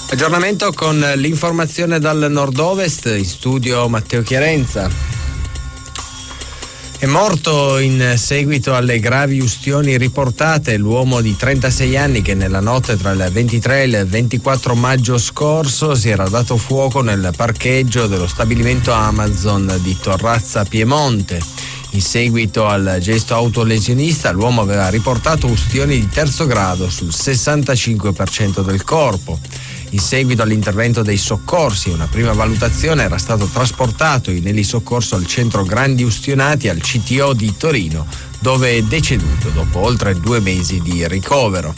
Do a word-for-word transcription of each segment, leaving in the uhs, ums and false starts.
Aggiornamento con l'informazione dal nord-ovest, in studio Matteo Chiarenza. È morto in seguito alle gravi ustioni riportate l'uomo di trentasei anni che nella notte tra il ventitré e il ventiquattro maggio scorso si era dato fuoco nel parcheggio dello stabilimento Amazon di Torrazza Piemonte. In seguito al gesto autolesionista l'uomo aveva riportato ustioni di terzo grado sul sessantacinque per cento del corpo. In seguito all'intervento dei soccorsi e una prima valutazione era stato trasportato in elisoccorso al centro Grandi Ustionati al C T O di Torino, dove è deceduto dopo oltre due mesi di ricovero.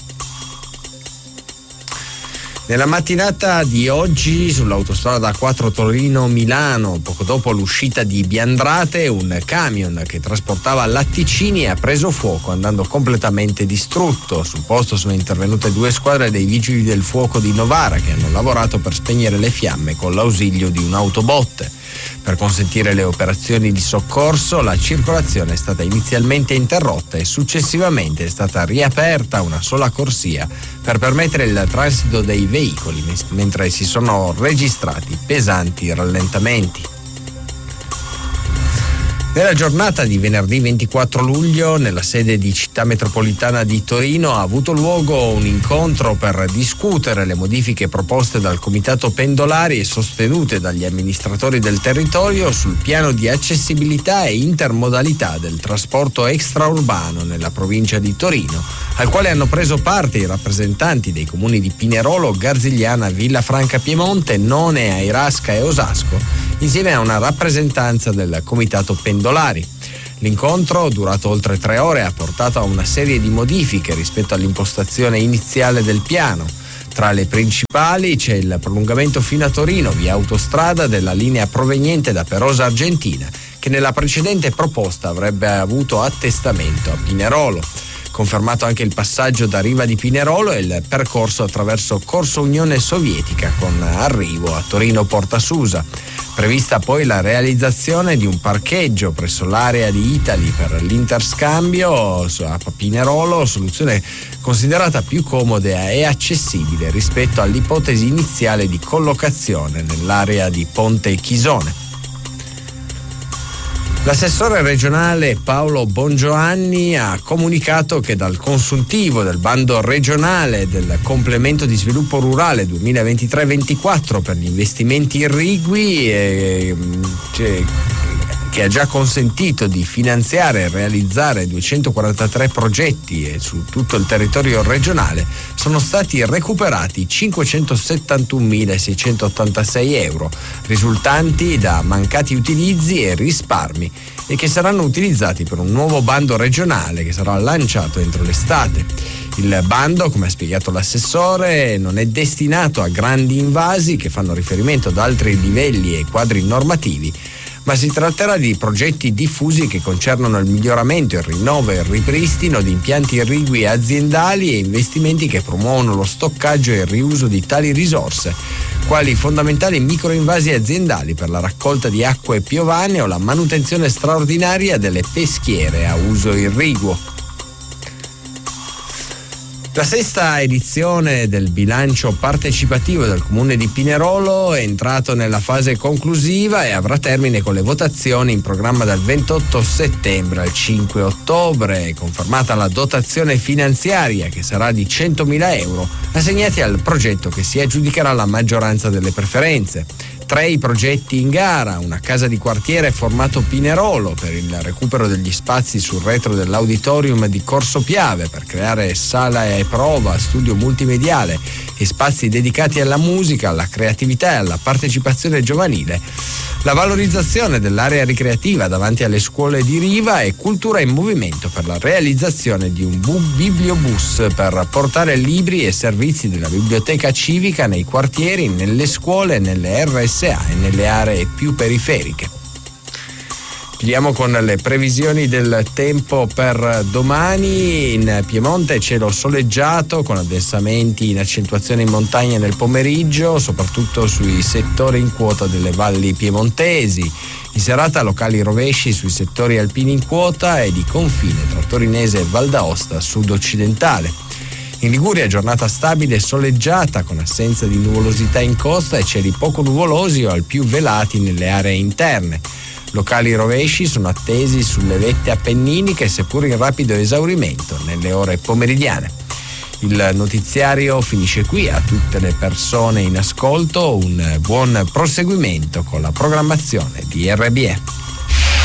Nella mattinata di oggi sull'autostrada A quattro Torino-Milano, poco dopo l'uscita di Biandrate, un camion che trasportava latticini ha preso fuoco andando completamente distrutto. Sul posto sono intervenute due squadre dei vigili del fuoco di Novara che hanno lavorato per spegnere le fiamme con l'ausilio di un'autobotte. Per consentire le operazioni di soccorso, la circolazione è stata inizialmente interrotta e successivamente è stata riaperta una sola corsia per permettere il transito dei veicoli, mentre si sono registrati pesanti rallentamenti. Nella giornata di venerdì ventiquattro luglio, nella sede di Città Metropolitana di Torino, ha avuto luogo un incontro per discutere le modifiche proposte dal Comitato Pendolari e sostenute dagli amministratori del territorio sul piano di accessibilità e intermodalità del trasporto extraurbano nella provincia di Torino, al quale hanno preso parte i rappresentanti dei comuni di Pinerolo, Garzigliana, Villafranca Piemonte, None, Airasca e Osasco, insieme a una rappresentanza del Comitato Pendolari. L'incontro, durato oltre tre ore, ha portato a una serie di modifiche rispetto all'impostazione iniziale del piano. Tra le principali c'è il prolungamento fino a Torino via autostrada della linea proveniente da Perosa Argentina, che nella precedente proposta avrebbe avuto attestamento a Pinerolo. Confermato anche il passaggio da Riva di Pinerolo e il percorso attraverso Corso Unione Sovietica con arrivo a Torino Porta Susa. Prevista poi la realizzazione di un parcheggio presso l'area di Itali per l'interscambio a Pinerolo, soluzione considerata più comoda e accessibile rispetto all'ipotesi iniziale di collocazione nell'area di Ponte Chisone. L'assessore regionale Paolo Bongiovanni ha comunicato che dal consuntivo del bando regionale del complemento di sviluppo rurale duemilaventitré ventiquattro per gli investimenti irrigui eh, cioè, che ha già consentito di finanziare e realizzare duecentoquarantatré progetti su tutto il territorio regionale, sono stati recuperati cinquecentosettantunomilaseicentottantasei euro, risultanti da mancati utilizzi e risparmi, e che saranno utilizzati per un nuovo bando regionale che sarà lanciato entro l'estate. Il bando, come ha spiegato l'assessore, non è destinato a grandi invasi che fanno riferimento ad altri livelli e quadri normativi, ma si tratterà di progetti diffusi che concernono il miglioramento, il rinnovo e il ripristino di impianti irrigui aziendali e investimenti che promuovono lo stoccaggio e il riuso di tali risorse, quali fondamentali microinvasi aziendali per la raccolta di acque piovane o la manutenzione straordinaria delle peschiere a uso irriguo. La sesta edizione del bilancio partecipativo del Comune di Pinerolo è entrato nella fase conclusiva e avrà termine con le votazioni in programma dal ventotto settembre al cinque ottobre, confermata la dotazione finanziaria che sarà di centomila euro assegnati al progetto che si aggiudicherà la maggioranza delle preferenze. Tre i progetti in gara: una casa di quartiere formato Pinerolo per il recupero degli spazi sul retro dell'auditorium di Corso Piave per creare sala e prova, studio multimediale e spazi dedicati alla musica, alla creatività e alla partecipazione giovanile, la valorizzazione dell'area ricreativa davanti alle scuole di Riva e cultura in movimento per la realizzazione di un bu- bibliobus per portare libri e servizi della biblioteca civica nei quartieri, nelle scuole, nelle R S A e nelle aree più periferiche. Chiudiamo con le previsioni del tempo per domani. In Piemonte cielo soleggiato con addensamenti in accentuazione in montagna nel pomeriggio, soprattutto sui settori in quota delle valli piemontesi. In serata locali rovesci sui settori alpini in quota e di confine tra Torinese e Val d'Aosta sud-occidentale. In Liguria giornata stabile e soleggiata con assenza di nuvolosità in costa e cieli poco nuvolosi o al più velati nelle aree interne. Locali rovesci sono attesi sulle vette appenniniche, seppur in rapido esaurimento nelle ore pomeridiane. Il notiziario finisce qui. A tutte le persone in ascolto un buon proseguimento con la programmazione di R B E.